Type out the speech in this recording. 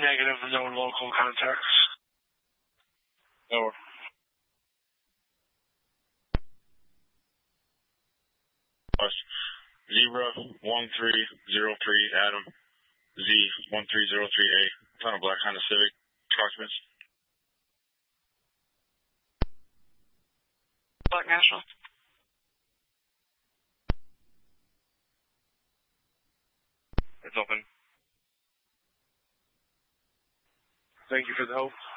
Negative, no local contacts. Over. Zebra 1303 Adam Z 1303A. Ton of black Honda Civic. Approximate. Black National. It's open. Thank you for the help.